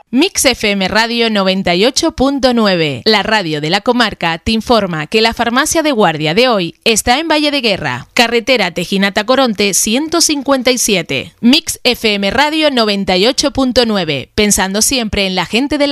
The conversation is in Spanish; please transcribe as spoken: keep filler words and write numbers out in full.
Mix F M Radio noventa y ocho punto nueve, la radio de la comarca, te informa que la farmacia de guardia de hoy está en Valle de Guerra, carretera Tejinata-Coronte ciento cincuenta y siete. Mix F M Radio noventa y ocho punto nueve, pensando siempre en la gente de la